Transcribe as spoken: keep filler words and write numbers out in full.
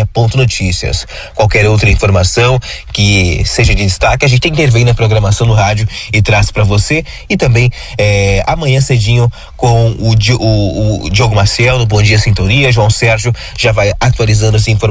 é Ponto Notícias. Qualquer outra informação que seja de destaque, a gente intervém na programação no rádio e traz para você. E também é, amanhã cedinho com o, o, o Diogo Maciel no Bom Dia Sintonia, João Sérgio já vai atualizando as informações